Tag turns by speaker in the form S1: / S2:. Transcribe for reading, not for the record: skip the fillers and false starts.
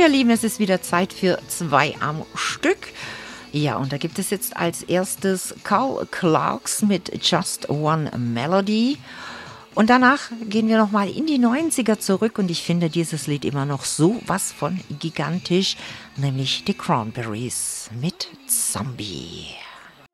S1: ihr Lieben, es ist wieder Zeit für 2 am Stück. Ja, und da gibt es jetzt als erstes Carl Clarks mit Just One Melody. Und danach gehen wir nochmal in die 90er zurück und ich finde dieses Lied immer noch so was von gigantisch, nämlich die Cranberries mit Zombie.